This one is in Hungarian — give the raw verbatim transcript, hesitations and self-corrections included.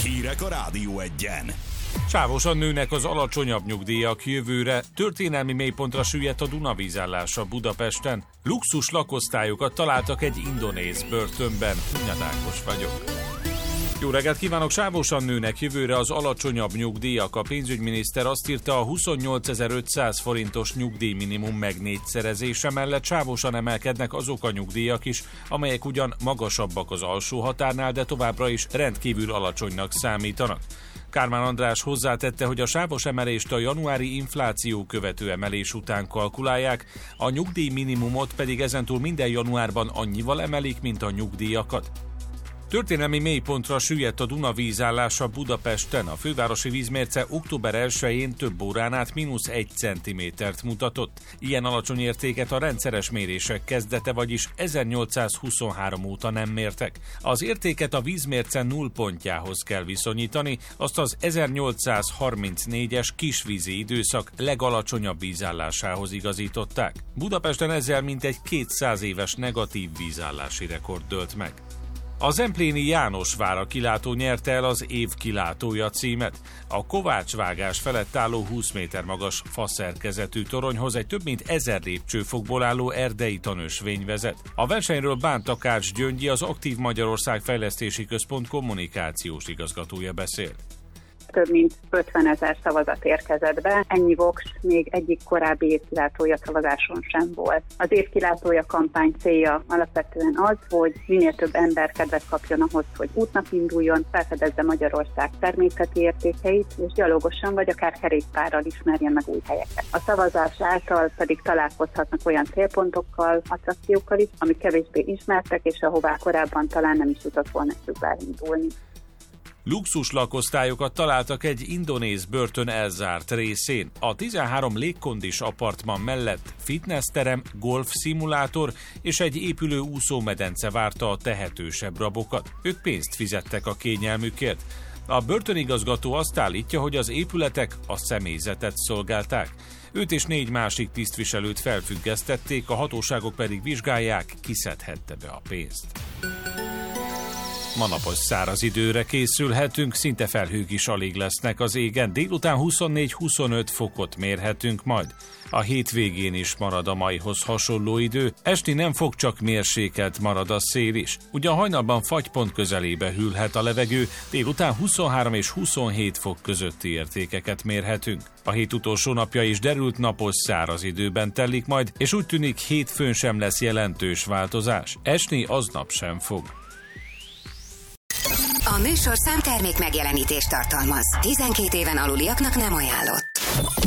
Hírek a Rádió Egyen. Sávosan nőnek az alacsonyabb nyugdíjak jövőre, történelmi mélypontra süllyedt a Dunavízállása Budapesten. Luxus lakosztályokat találtak egy indonéz börtönben. Hunyad Ákos vagyok. Jó reggelt kívánok! Sávosan nőnek jövőre az alacsonyabb nyugdíjak. A pénzügyminiszter azt írta, a huszonnyolcezer-ötszáz forintos nyugdíjminimum megnégyszerezése mellett sávosan emelkednek azok a nyugdíjak is, amelyek ugyan magasabbak az alsó határnál, de továbbra is rendkívül alacsonynak számítanak. Kármán András hozzátette, hogy a sávos emelést a januári infláció követő emelés után kalkulálják, a nyugdíjminimumot pedig ezentúl minden januárban annyival emelik, mint a nyugdíjakat. Történelmi mélypontra süllyedt a Dunavízállása Budapesten. A fővárosi vízmérce október elsején több órán át mínusz egy centimétert mutatott. Ilyen alacsony értéket a rendszeres mérések kezdete, vagyis ezernyolcszázhuszonhárom óta nem mértek. Az értéket a vízmérce nullpontjához kell viszonyítani, azt az ezernyolcszázharmincnégyes kisvízi időszak legalacsonyabb vízállásához igazították. Budapesten ezzel mintegy kétszáz éves negatív vízállási rekord dőlt meg. A Zempléni Jánosvára kilátó nyerte el az év kilátója címet. A kovácsvágás felett álló húsz méter magas faszerkezetű toronyhoz egy több mint ezer lépcsőfokból álló erdei tanösvény vezet. A versenyről Bán Takács Gyöngyi, az Aktív Magyarország Fejlesztési Központ kommunikációs igazgatója beszél. Több mint ötvenezer szavazat érkezett be, ennyi voks még egyik korábbi évkilátója szavazáson sem volt. Az évkilátója kampány célja alapvetően az, hogy minél több ember kedvet kapjon ahhoz, hogy útnak induljon, felfedezze Magyarország természeti értékeit, és gyalogosan vagy akár kerékpárral ismerjen meg új helyeket. A szavazás által pedig találkozhatnak olyan célpontokkal, attrakciókkal is, amik kevésbé ismertek, és ahová korábban talán nem is jutott volna eszükbe elindulni. Luxus lakosztályokat találtak egy indonéz börtön elzárt részén. A tizenhárom légkondis apartman mellett fitnessterem, golfszimulátor és egy épülő úszómedence várta a tehetősebb rabokat. Ők pénzt fizettek a kényelmükért. A börtönigazgató azt állítja, hogy az épületek a személyzetet szolgálták. Őt és négy másik tisztviselőt felfüggesztették, a hatóságok pedig vizsgálják, ki szedhette be a pénzt. Ma napos száraz időre készülhetünk, szinte felhők is alig lesznek az égen. Délután huszonnégy-huszonöt fokot mérhetünk majd. A hétvégén is marad a maihoz hasonló idő, esti nem fog, csak mérsékelt marad a szél is. Ugyan hajnalban fagypont közelébe hűlhet a levegő, délután huszonhárom és huszonhét fok közötti értékeket mérhetünk. A hét utolsó napja is derült napos száraz időben telik majd, és úgy tűnik hétfőn sem lesz jelentős változás. Esni aznap sem fog. A műsorszám termék megjelenítést tartalmaz. tizenkét éven aluliaknak nem ajánlott.